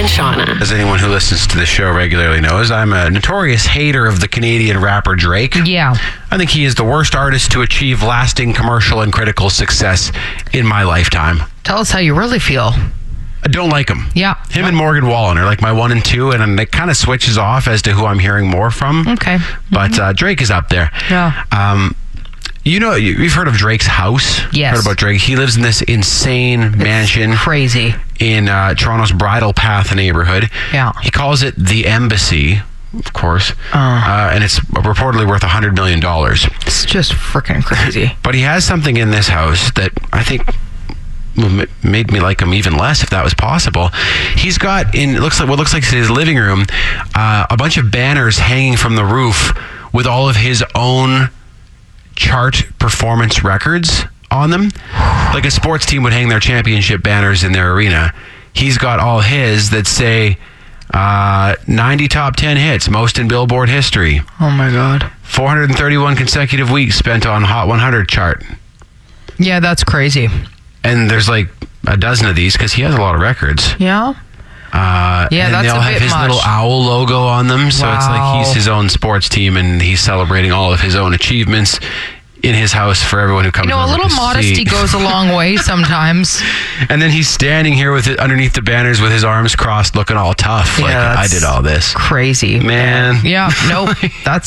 and Shauna. As anyone who listens to the show regularly knows, I'm a notorious hater of the Canadian rapper Drake. Yeah. I think he is the worst artist to achieve lasting commercial and critical success in my lifetime. Tell us how you really feel. I don't like him. Yeah. Him and Morgan Wallen are like my 1 and 2, and it kind of switches off as to who I'm hearing more from. Okay. But Drake is up there. Yeah. You've heard of Drake's house? Yes. Heard about Drake? He lives in this insane mansion Crazy. in Toronto's Bridle Path neighborhood. Yeah. He calls it the Embassy, of course, and it's reportedly worth $100 million. It's just freaking crazy. But he has something in this house that I think made me like him even less, if that was possible. He's got in what looks like his living room a bunch of banners hanging from the roof with all of his own chart performance records on them, like a sports team would hang their championship banners in their arena. He's got all his that say 90 top 10 hits, most in Billboard history. Oh my God. 431 consecutive weeks spent on Hot 100 chart. Yeah, that's crazy. And there's like a dozen of these because he has a lot of records. Yeah. And that's they all a have bit his much. little owl logo on them. So it's like he's his own sports team and he's celebrating all of his own achievements in his house for everyone who comes over a little to modesty see. goes a long way sometimes. And then he's standing here with it underneath the banners with his arms crossed looking all tough. Like, Yeah, I did all this. Crazy. Man. Yeah, nope.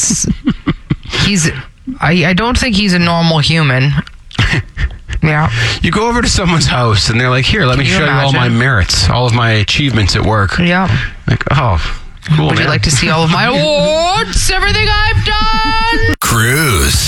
I don't think he's a normal human. Yeah. You go over to someone's house and they're like, here, let me show you all my merits, all of my achievements at work. Yeah. Like, oh, cool, Would man. you like to see all of my awards? Everything I've done? Cruise.